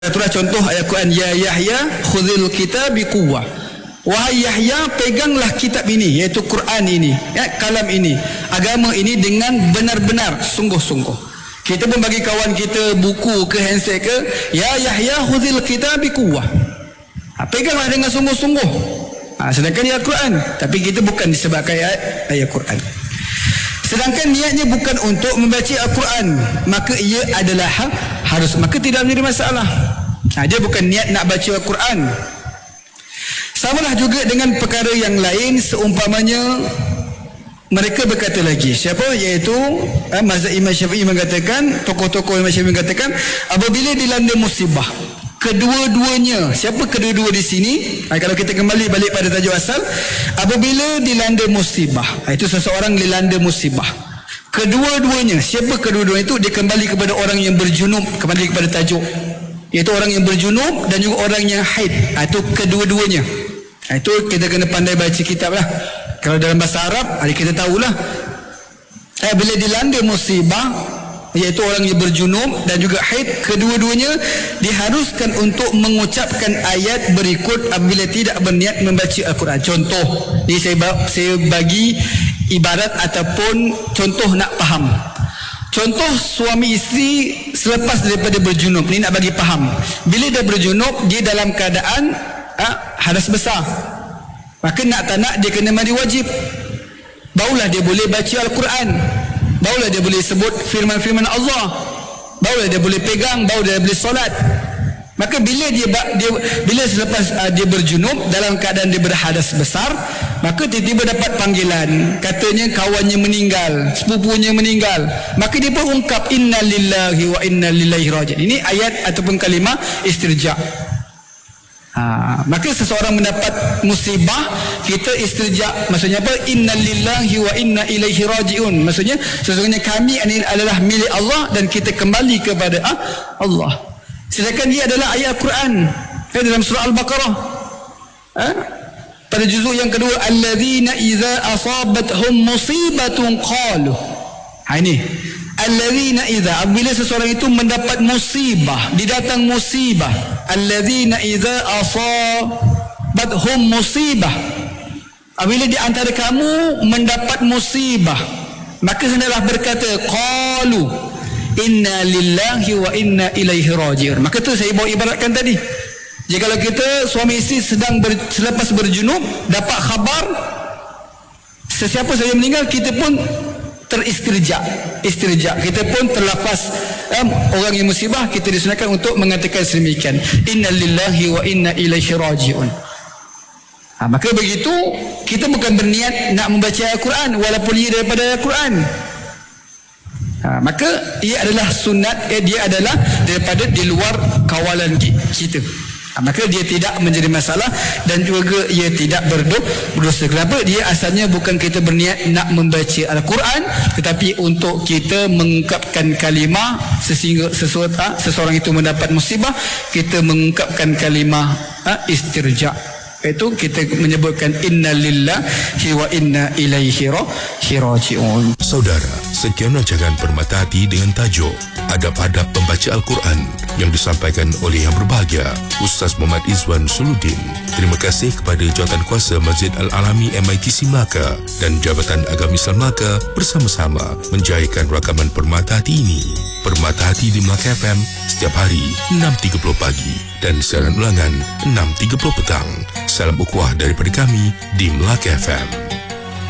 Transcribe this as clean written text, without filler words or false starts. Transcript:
Itulah contoh ayat Quran, ya Yahya khudhil kitab biquwwah. Wahai Yahya, peganglah kitab ini, iaitu Quran ini, kalam ini, agama ini dengan benar-benar, sungguh-sungguh. Kita pun bagi kawan kita buku ke handset ke, ya Yahya khudhil kitab biquwwah. Peganglah dengan sungguh-sungguh. Sedangkan ayat Quran, tapi kita bukan disebabkan ayat Quran. Sedangkan niatnya bukan untuk membaca Al-Quran, maka ia adalah harus, maka tidak menjadi masalah. Dia bukan niat nak baca Al-Quran. Samalah juga dengan perkara yang lain, seumpamanya mereka berkata lagi, siapa? Iaitu mazhab Imam Syafi'i mengatakan, tokoh-tokoh Imam Syafi'i mengatakan, apabila dilanda musibah, kedua-duanya, siapa kedua-dua di sini? Kalau kita kembali balik pada tajuk asal, apabila dilanda musibah, itu seseorang dilanda musibah, kedua-duanya, siapa kedua-duanya itu? Dia kembali kepada orang yang berjunub, kembali kepada tajuk, iaitu orang yang berjunub dan juga orang yang haid. Itu kedua-duanya. Itu kita kena pandai baca kitab lah. Kalau dalam bahasa Arab, kita tahulah, bila dilanda musibah, iaitu orang yang berjunub dan juga haid, kedua-duanya diharuskan untuk mengucapkan ayat berikut apabila tidak berniat membaca Al-Quran. Contoh ni saya bagi ibarat ataupun contoh nak faham. Contoh suami isteri selepas daripada berjunub ni, nak bagi faham, bila dia berjunub, dia dalam keadaan hadas besar, maka nak tak nak dia kena mandi wajib, barulah dia boleh baca Al-Quran, barulah dia boleh sebut firman-firman Allah, barulah dia boleh pegang, baru dia boleh solat. Maka bila bila selepas dia berjunub dalam keadaan dia berhadas besar, maka tiba-tiba dapat panggilan, katanya kawannya meninggal, sepupunya meninggal, maka dia pun ungkap inna lillahi wa inna ilaihi raji'un. Ini ayat ataupun kalimah istirja. Maka seseorang mendapat musibah, kita istirja, maksudnya apa? Inna lillahi wa inna ilaihi raji'un, maksudnya sesungguhnya kami adalah milik Allah dan kita kembali kepada Allah. Sedangkan dia adalah ayat Quran dalam surah Al-Baqarah, pada juzuk yang kedua, alladzina idza asabathum musibatun qalu. Ini alladzina idza, apabila seseorang itu mendapat musibah, didatang musibah, alladzina idza asabathum musibah, apabila di antara kamu mendapat musibah, maka hendaklah berkata qalu inna lillahi wa inna ilaihi raji'un. Maka tu saya bawa ibaratkan tadi, jika kalau kita suami isteri sedang selepas berjunub dapat khabar sesiapa saja meninggal, kita pun teristirja, kita pun terlafaz orang yang musibah, kita disunatkan untuk mengatakan sedemikian, inna lillahi wa inna ilaihi raji'un. Maka begitu, kita bukan berniat nak membaca Al-Quran walaupun ia daripada Al-Quran, maka ia adalah sunat, dia adalah daripada di luar kawalan kita, maka dia tidak menjadi masalah dan juga ia tidak berdosa. Kenapa? Dia asalnya bukan kita berniat nak membaca Al-Quran, tetapi untuk kita mengungkapkan kalimah sehingga seseorang itu mendapat musibah, kita mengungkapkan kalimah istirja, itu kita menyebutkan inna lillahi wa inna ilaihi raji'un. Saudara, sekian rancangan Permata Hati dengan tajuk Adab-adab Pembaca Al-Quran yang disampaikan oleh Yang Berbahagia Ustaz Muhammad Izwan Suluddin. Terima kasih kepada Jawatankuasa Masjid Al-Alami MITC Melaka dan Jabatan Agama Islam Melaka bersama-sama menjayakan rakaman Permata Hati ini. Permata Hati di Melaka FM setiap hari 6.30 pagi dan siaran ulangan 6.30 petang. Salam ukhuwah daripada kami di Melaka FM.